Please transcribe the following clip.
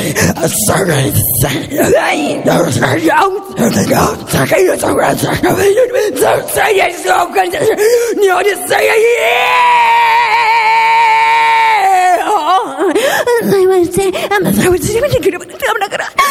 a certain thing. There's a young, taking it around, so say it so good. You just say it, yeah!